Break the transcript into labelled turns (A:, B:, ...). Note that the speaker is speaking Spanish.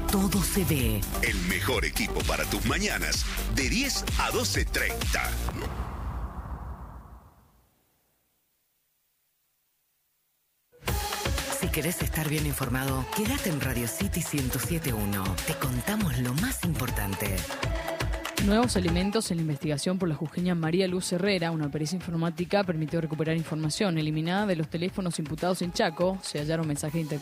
A: todo se ve.
B: El mejor equipo para tus mañanas, de 10 a 12:30.
A: Si querés estar bien informado, quédate en Radio City 107.1. Te contamos lo más importante.
C: Nuevos elementos en la investigación por la jujeña María Luz Herrera. Una pericia informática permitió recuperar información eliminada de los teléfonos imputados en Chaco. Se hallaron mensajes de